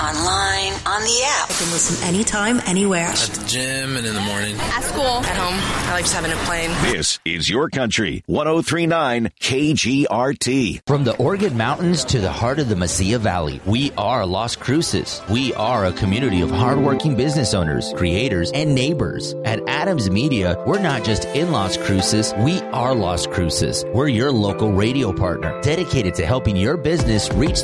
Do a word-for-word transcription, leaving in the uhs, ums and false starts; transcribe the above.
online, on the app. You can listen anytime, anywhere. At the gym and in the morning. At school. At home. I like just having a plane. This is Your Country, ten thirty-nine K G R T. From the Oregon Mountains to the heart of the Mesilla Valley, we are Las Cruces. We are a community of hardworking business owners, creators, and neighbors. At Adams Media, we're not just in Las Cruces, we are Las Cruces. We're your local radio partner, dedicated to helping your business reach